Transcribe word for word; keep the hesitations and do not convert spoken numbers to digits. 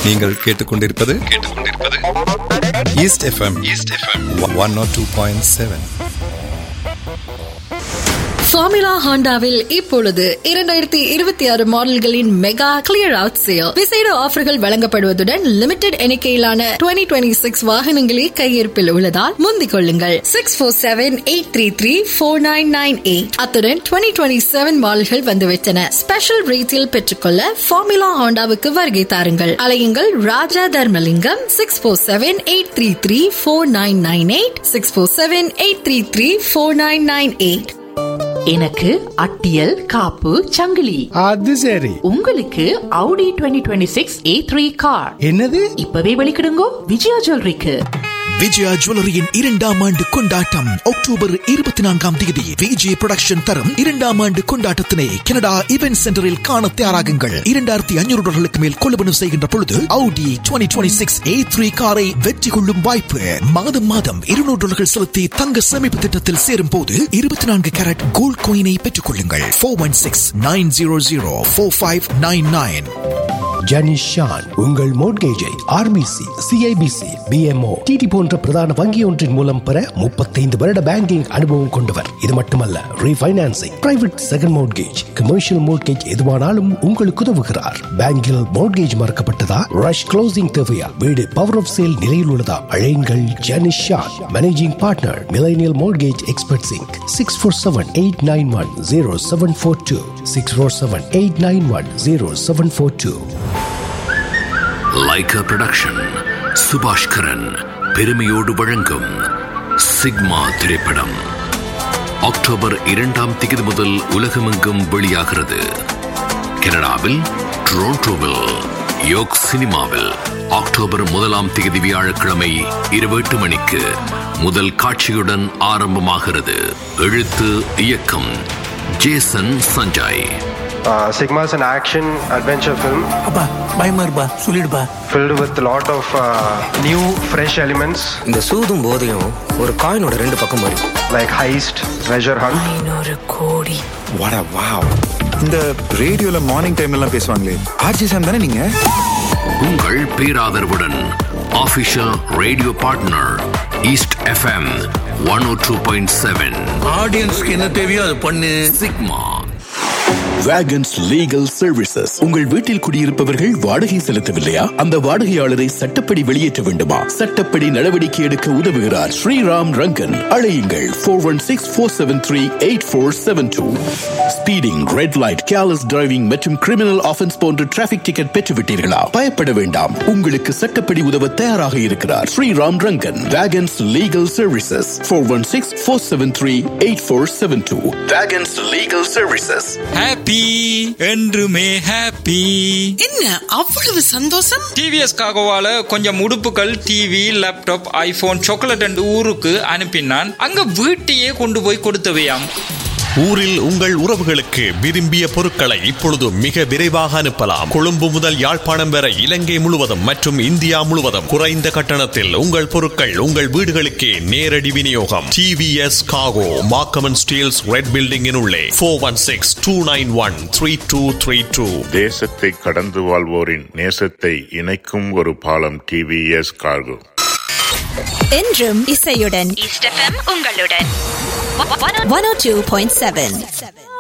நீங்கள் கேட்டுக்கொண்டிருப்பது கேட்டுக்கொண்டிருப்பது east FM east FM one not two point seven. Formula ஹாண்டாவில் இப்பொழுது இரண்டாயிரத்தி இருபத்தி ஆறு மாடல்களின் மெகா கிளியர் அவுட் சேல் விசேட ஆஃபர்கள் வழங்கப்படுவதுடன் லிமிடெட் எண்ணிக்கையிலான டுவெண்ட்டி டுவெண்ட்டி சிக்ஸ் வாகனங்களே கையிருப்பில் உள்ளதால் முந்திக் கொள்ளுங்கள். Six four seven eight three three four nine nine eight அத்துடன் டுவெண்ட்டி டுவெண்ட்டி செவன் மாடல்கள் வந்துவிட்டன. ஸ்பெஷல் ரேட்டில் பெற்றுக்கொள்ள ஃபார்முலா ஹாண்டாவுக்கு வருகை தாருங்கள். அலையுங்கள் ராஜா Dharmalingam six four seven eight three three four nine nine eight six four seven eight three three four nine nine eight. எனக்கு அட்டியல் காப்பு சங்கிலி. அது சரி. உங்களுக்கு Audi twenty twenty-six A three car. என்னது? இப்பவே வெளிக்கிடுங்கோ விஜயா ஜுவல்லரிக்கு. விஜயா ஜுவல்லரியின் இரண்டாம் ஆண்டு கொண்டாட்டம் அக்டோபர் இருபத்தி நான்காம் தேதி விஜய் புரொடக்ஷன் தரும் இரண்டாம் ஆண்டு கொண்டாட்டத்தினை கனடா இவென்ட் சென்டரில் காண தயாராகுங்கள். இரண்டாயிரத்தி ஐநூறு டாலர்களுக்கு மேல் கொள்வனவு செய்கின்ற பொழுது Audi twenty twenty-six A three காரை வெற்றி கொள்ளும் வாய்ப்பு. மாதம் மாதம் இருநூறு டாலர்கள் செலுத்தி தங்க சேமிப்பு திட்டத்தில் சேரும் போது இருபத்தி நான்கு கேரட் கோல்ட் கோயினை பெற்றுக் கொள்ளுங்கள். Four one six nine zero zero four five nine nine. Janish Shawn உங்கள் மோட்கேஜை ஆர்பிசி, சிஐபிசி, பிஎம்ஓ, டிடி போன்ற பிரதான வங்கி ஒன்றின் மூலம் பெற முப்பத்தைந்து வருட பேங்கிங் அனுபவம் கொண்டவர். இது மட்டுமல்ல, refinancing, private second mortgage, commercial mortgage எதுவானாலும் உங்களுக்கு உதவுகிறார். பேங்கில் மோட்கேஜ் மறக்கப்பட்டதா, ரஷ் க்ளோசிங் தேவையா, வீடு பவர் ஆஃப் சேல் நிலையில் உள்ளதா, அழையுங்கள் Janish Shawn. Managing partner millennial mortgage expert Singh six four seven eight nine one zero seven four two six four seven eight nine one zero seven four two. Lyca production Subaskaran பெருமையோடு வழங்கும் sigma திரைப்படம் October இரண்டாம் தேதி முதல் உலகமெங்கும் வெளியாகிறது. கனடாவில் டொரண்டோவில் யோக் சினிமாவில் அக்டோபர் முதலாம் தேதி வியாழக்கிழமை இரவு எட்டு மணிக்கு முதல் காட்சியுடன் ஆரம்பமாகிறது. எழுத்து இயக்கம் Jason Sanjay. Uh, Sigma is an action adventure film. Abba, பயமார்பா சொல்லிடுபா. Filled with a lot of uh, new fresh elements. இந்த சூதும் போதையும் ஒரு காயினோட ரெண்டு பக்கம் மாதிரி. Like heist, treasure hunt. ஐநூறு கோடி. What a wow. இந்த ரேடியோல மார்னிங் டைம் எல்லாம் பேசுவாங்களே, ஆர்ஜி சாம் தானே நீங்க? உங்கள் பேராதரவுடன் official radio partner east FM one ஓ டூ பாயிண்ட் செவன். ஆடியன்ஸ்க்கு என்ன தேவையோ அது பண்ணு. Sigma வேகன்ஸ் legal services. உங்கள் வீட்டில் குடியிருப்பவர்கள் வாடகை செலுத்தவில்லையா? அந்த வாடகையாளரை சட்டப்படி வெளியேற்ற வேண்டுமா? சட்டப்படி நடவடிக்கை எடுக்க உதவுகிறார் ஸ்ரீராம் ரங்கன். அழையுங்கள் four one six four seven three eight four seven two. Speeding, red light, careless driving மற்றும் கிரிமினல் ஆஃபென்ஸ் போன்ற டிராபிக் டிக்கெட் பெற்றுவிட்டீர்களா? பயப்பட வேண்டாம், உங்களுக்கு சட்டப்படி உதவ தயாராக இருக்கிறார் Sriram Rangan. வேகன்ஸ் legal services four one six four seven three eight four seven two. வேகன்ஸ் legal services. Happy என்றுமே ஹாப்பி. என்ன அவ்வளவு சந்தோஷம்? டிவிஎஸ் காகோவால கொஞ்சம் உடுப்புகள், TV, laptop, iPhone, chocolate and ஊருக்கு அனுப்பினான். அங்க வீட்டையே கொண்டு போய் கொடுத்தவையாம். ஊரில் உங்கள் உறவுகளுக்கு விரும்பிய பொருட்களை இப்பொழுது மிக விரைவாக அனுப்பலாம். கொழும்பு முதல் யாழ்ப்பாணம் வரை இலங்கை முழுவதும் மற்றும் இந்தியா முழுவதும் குறைந்த கட்டணத்தில் உங்கள் பொருட்கள் உங்கள் வீடுகளுக்கே நேரடி விநியோகம். டிவிஎஸ் காகோ, மார்க்கம் ஸ்டீல்ஸ், ரெட் பில்டிங்கின் உள்ளே four one six two nine one three two three two. தேசத்தை கடந்து வாழ்வோரின் நேசத்தை இணைக்கும் ஒரு பாலம் டிவிஎஸ் கார்கோ. என்றும் இசையுடன் ஈஸ்ட் எஃப்எம் உங்களுடன் ஒன் ஓ டூ பாயிண்ட் செவன்.